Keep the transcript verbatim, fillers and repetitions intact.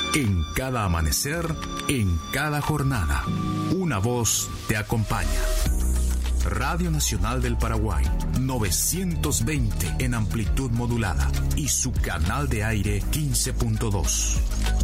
En cada amanecer, en cada jornada, una voz te acompaña. Radio Nacional del Paraguay, novecientos veinte en amplitud modulada y su canal de aire quince punto dos.